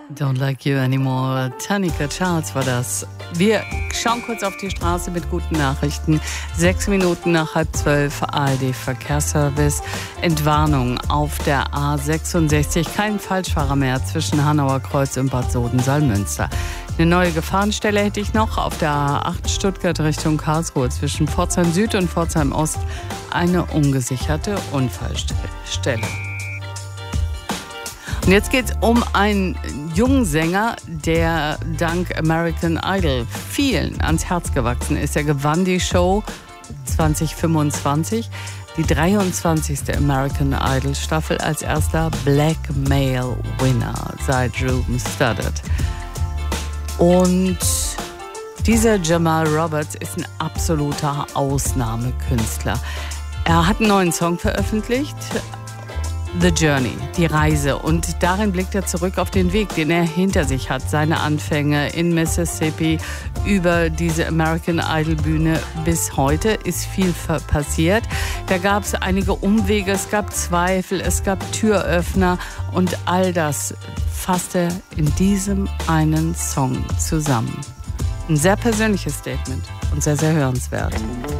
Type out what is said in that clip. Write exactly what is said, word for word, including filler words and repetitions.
Don't Like You Anymore. Tanika Charles war das. Wir schauen kurz auf die Straße mit guten Nachrichten. Sechs Minuten nach halb zwölf, A R D-Verkehrsservice. Entwarnung auf der A sechsundsechzig. Kein Falschfahrer mehr zwischen Hanauer Kreuz und Bad Soden-Salmünster. Eine neue Gefahrenstelle hätte ich noch auf der A acht Stuttgart Richtung Karlsruhe zwischen Pforzheim Süd und Pforzheim Ost. Eine ungesicherte Unfallstelle. Und jetzt geht es um einen jungen Sänger, der dank American Idol vielen ans Herz gewachsen ist. Er gewann die Show zwanzig fünfundzwanzig, die dreiundzwanzigste American Idol Staffel als erster Black Male Winner seit Ruben Studdard. Und dieser Jamal Roberts ist ein absoluter Ausnahmekünstler. Er hat einen neuen Song veröffentlicht, The Journey, die Reise. Und darin blickt er zurück auf den Weg, den er hinter sich hat. Seine Anfänge in Mississippi über diese American Idol Bühne bis heute ist viel passiert. Da gab es einige Umwege, es gab Zweifel, es gab Türöffner und all das fasste in diesem einen Song zusammen. Ein sehr persönliches Statement und sehr, sehr hörenswert.